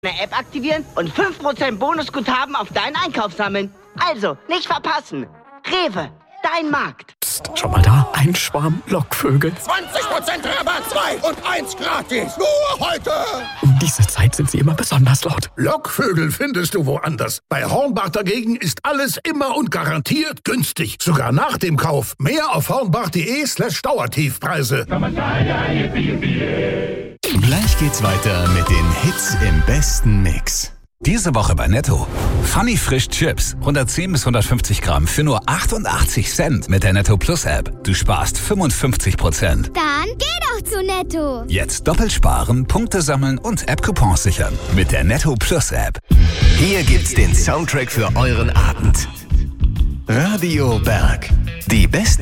eine App aktivieren und 5% Bonusguthaben auf deinen Einkauf sammeln. Also, nicht verpassen. Rewe, dein Markt. Psst, schau mal da. Ein Schwarm Lockvögel. 20% Rabatt, 2 und 1 gratis. Nur heute. Um diese Zeit sind sie immer besonders laut. Lockvögel findest du woanders. Bei Hornbach dagegen ist alles immer und garantiert günstig. Sogar nach dem Kauf. Mehr auf hornbach.de/Dauertiefpreise. Gleich geht's weiter mit den Hits im besten Mix. Diese Woche bei Netto. Funny Frisch Chips. 110 bis 150 Gramm für nur 88 Cent mit der Netto Plus App. Du sparst 55%. Dann geh doch zu Netto. Jetzt doppelt sparen, Punkte sammeln und App-Coupons sichern. Mit der Netto Plus App. Hier gibt's den Soundtrack für euren Abend. Radio Berg. Die besten